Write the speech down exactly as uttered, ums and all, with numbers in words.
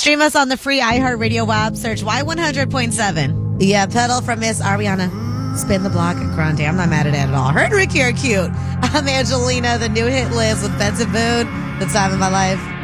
Stream us on the free iHeartRadio app. Search Y one hundred point seven. Yeah, pedal from Miss Ariana. Spin the block at Grande. I'm not mad at it at all. Her and Ricky are cute. I'm Angelina, the new hit list with Benson Boone. The time of my life.